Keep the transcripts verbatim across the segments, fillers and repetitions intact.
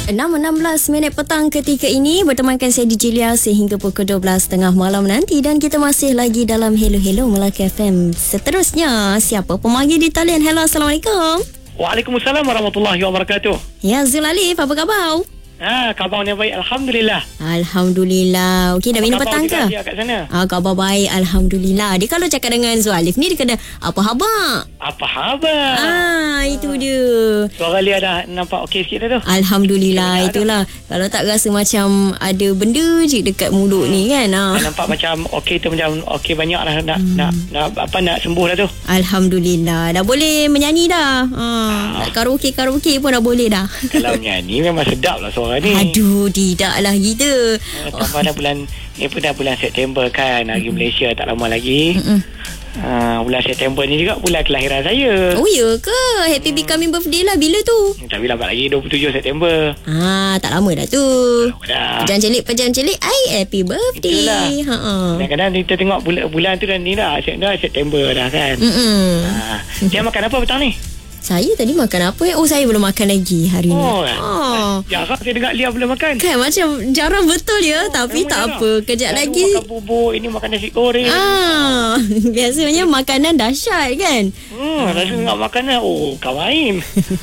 enam enam belas minit petang ketika ini bertemankan saya D J Lia sehingga pukul dua belas tiga puluh malam nanti, dan kita masih lagi dalam Hello Hello Melaka F M. Seterusnya, siapa pemanggil di talian? Hello, Assalamualaikum. Waalaikumsalam warahmatullahi wabarakatuh. Ya, Zul Alif, apa khabar? Ha, khabarnya baik, alhamdulillah. Alhamdulillah. Okey, dah minum petang ke? Dia kat sana. Ah, khabar baik, alhamdulillah. Dia kalau cakap dengan Zul Alif ni, dia kena apa khabar? Apa khabar? Ah, itu dia. Suara Lia dah nampak okey sikit dah tu. Alhamdulillah, itulah. Kalau tak rasa macam ada benda je dekat mulut ni kan. Ah. Nampak macam okey tu, macam okey banyak dah nak, hmm. nak nak apa nak sembuh dah tu. Alhamdulillah. Dah boleh menyanyi dah. Ah, nak karaoke-karaoke pun dah boleh dah. Kalau menyanyi memang sedap lah suara ni. Aduh, tidaklah kita. Tambah dah bulan ni pun dah bulan September kan, hari mm-hmm. Malaysia tak lama lagi. Mm-hmm. Uh, bulan September ni juga bulan kelahiran saya. Oh ya ke? Happy hmm. becoming birthday lah. Bila tu? Tapi lambat lagi, dua puluh tujuh September. Ah, tak lama dah tu. Tak lama dah. Pejam celik, pejam celik. Ai, happy birthday. Itulah. Ha-ha. Kadang-kadang kita tengok bulan, bulan tu dah ni dah, dah September dah kan. Ha. Dia makan apa petang ni? Saya tadi makan apa ya? Oh, saya belum makan lagi hari ni. Oh, oh. Jarang saya dengar Lia belum makan. Kan macam jarang betul ya. Oh, tapi tak jarang. Apa. Kejap Lalu lagi. Makan bubur, ini makan nasi goreng. Ah, biasanya makanan dahsyat kan. Hmm, rasa nak makanan. Oh, kau main.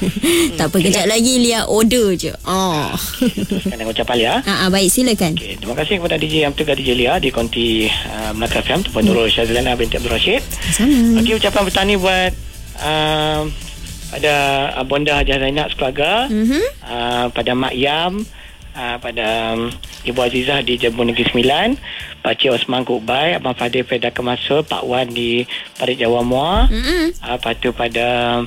Tak apa, kejap lagi Lia order je. Oh. Teruskan dengan ucapan Lia. Ah, ah, baik, silakan. Okay, terima kasih kepada D J yang bertugas D J Lia di konti uh, Melaka F M, Tuan Nurul Syazlana binti Abdul Rashid. Sama. Okey, ucapan petani buat uh, pada uh, Bonda Haji Zainab sekeluarga, mm-hmm. uh, pada Mak Yam, uh, pada um, Ibu Azizah di Jembun Negeri Sembilan, Pakcik Osman Kubay, Abang Fadil Pedah Kemasul, Pak Wan di Parit Jawa Muar, mm-hmm. uh, lepas tu pada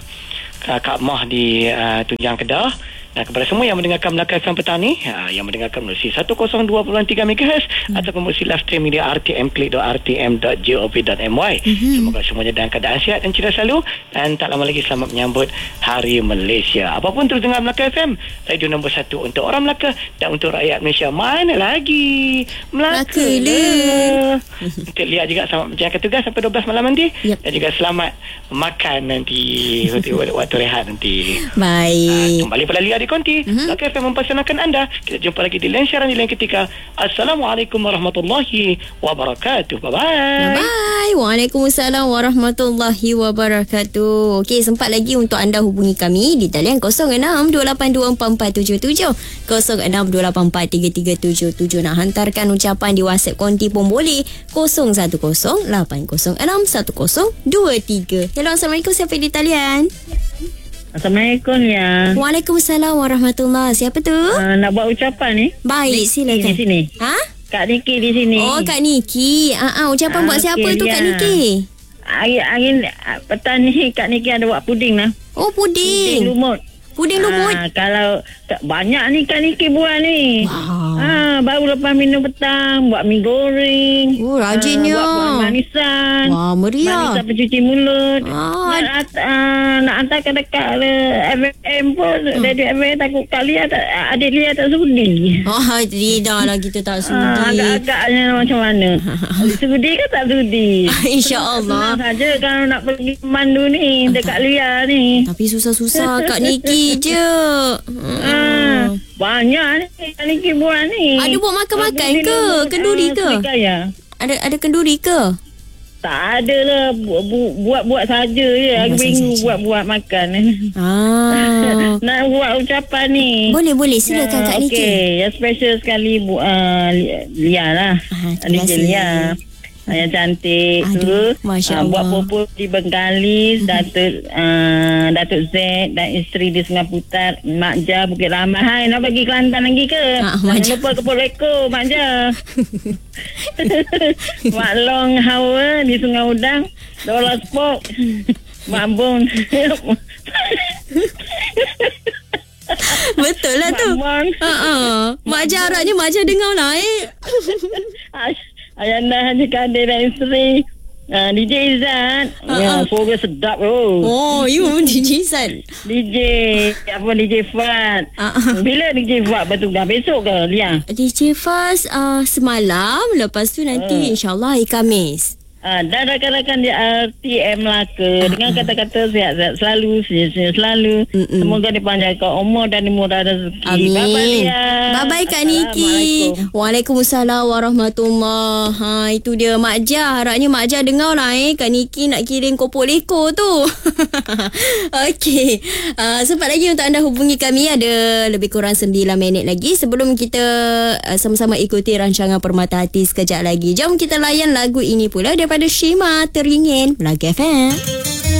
uh, Kak Mah di uh, Tunjang Kedah. Dan kepada semua yang mendengarkan Melaka F M petang ni, uh, yang mendengarkan melalui seratus dua puluh tiga megahertz hmm. ataupun melalui live stream media r t m click dot r t m dot gov dot m y. Hmm. Semoga semuanya dalam keadaan sihat dan ceria selalu, dan tak lama lagi selamat menyambut Hari Malaysia. Apapun terus dengar Melaka F M, radio nombor satu untuk orang Melaka dan untuk rakyat Malaysia. Mana lagi Melaka lah. Untuk lihat juga selamat menjalankan tugas sampai dua belas malam nanti. Yep. Dan juga selamat makan nanti waktu, waktu rehat nanti. Baik. Uh, kembali pada Lia di konti mm-hmm. Melaka F M mempersanakan anda. Kita jumpa lagi di lain siaran di lain ketika. Assalamualaikum warahmatullahi wabarakatuh. Bye bye. Bye. Waalaikumsalam warahmatullahi wabarakatuh. Okey, sempat lagi untuk anda hubungi kami di talian kosong enam dua lapan dua empat empat tujuh tujuh, kosong enam dua lapan empat tiga tiga tujuh tujuh. Nak hantarkan ucapan di WhatsApp konti pun boleh, kosong satu kosong lapan kosong enam satu kosong dua tiga. Hello, Assalamualaikum, siapa di talian? Assalamualaikum ya. Waalaikumsalam warahmatullahi. Siapa tu? Uh, nak buat ucapan ni? Baik, silakan. Di sini. Ha? Kak Niki di sini. Oh, Kak Niki. Ah, uh, uh, ucapan uh, buat siapa okay, tu ya. Kak Niki? Hari hari petang ni Kak Niki ada buat puding lah. Oh, puding. Puding lumut. Puding lumut. Ha, kalau banyak ni Kak Niki buat ni. Wow. Ha, baru lepas minum petang buat mi goreng. Oh, rajinnya. Ha, buat buat manisan. Wah, meriah. Manisan pencuci mulut. Ah. Nak, uh, nak hantar ke dekat F M pun. Hmm. Dari F M takut Kak Lia tak, adik Lia tak sudi. Oh, tidak lah, kita tak sudi. Ha, agak-agaknya macam mana. Sudi ke tak sudi? InsyaAllah. Senang saja kalau nak pergi mandu ni dekat Lia ni. Tapi susah-susah Kak Niki je. Ah, banyak ni Kak Niki buat ni. Ada buat makan-makan ke? Kenduri ke? Ada ada kenduri ke? Tak ada lah. Buat-buat saja je. Hari minggu buat-buat makan. Ah. Nak buat ucapan ni. Boleh-boleh. Silakan Kak Niki. Okey. Yang special sekali bu, uh, Lia lah. Ah, D J Lia. Yang cantik. Aduh, tu Masya Allah. Uh, buat popol di Bengkalis, mm-hmm. Datuk uh, Datuk Z dan isteri di Sungai Putar, Mak Ja Bukit Ramai. Hai, nak pergi Kelantan lagi ke? Ah, jangan lupa ke Poleko, Mak Ja. Mak Long Hawa di Sungai Udang, Dola Spok, Mak Bon. Betul lah tu. Uh-uh. Mak Ja harapnya Mak Ja dengar lah eh. Ayanda Haji Kadir dan isteri uh, D J Izzat. uh-uh. Ya, suara sedap oh. Oh, you D J Izzat. D J apa D J Fat. uh-uh. Bila D J Fat bertugas? Besok ke Lia? D J Fat uh, semalam. Lepas tu nanti uh. insyaAllah hari Khamis. Uh, dan rakan-rakan di R T M Melaka uh, dengan kata-kata sihat-sihat selalu, sihat-sihat selalu. Mm-mm. Semoga dipanjangkan umur dan dimurah rezeki. Amin. Bye-bye Lia. Bye-bye Kak Niki. Waalaikumsalam warahmatullahi. Ha, itu dia Mak Jah. Harapnya Mak Jah dengar lah eh. Kak Niki nak kirim kopok leko tu. Okey. Uh, sempat lagi untuk anda hubungi kami. Ada lebih kurang sembilan minit lagi sebelum kita uh, sama-sama ikuti rancangan Permata Hati sekejap lagi. Jom kita layan lagu ini pula daripada Shima, Teringin, Melaka F M.